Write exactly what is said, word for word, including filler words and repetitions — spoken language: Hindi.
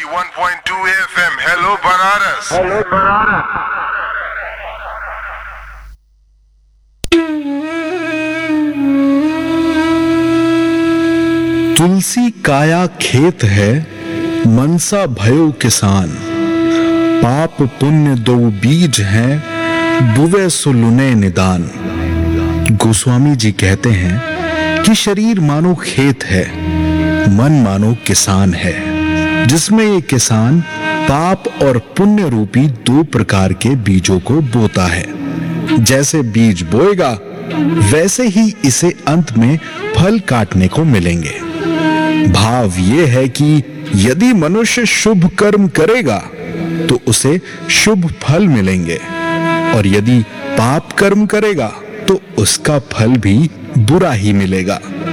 ninety-one point two F M. Hello Banaras. Hello Banaras. तुलसी काया खेत है, मनसा भयो किसान। पाप पुण्य दो बीज हैं, बुवे सुलुने निदान। गोस्वामी जी कहते हैं कि शरीर मानो खेत है, मन मानो किसान है, जिसमें ये किसान पाप और पुण्य रूपी दो प्रकार के बीजों को बोता है। जैसे बीज बोएगा वैसे ही इसे अंत में फल काटने को मिलेंगे। भाव ये है कि यदि मनुष्य शुभ कर्म करेगा तो उसे शुभ फल मिलेंगे, और यदि पाप कर्म करेगा तो उसका फल भी बुरा ही मिलेगा।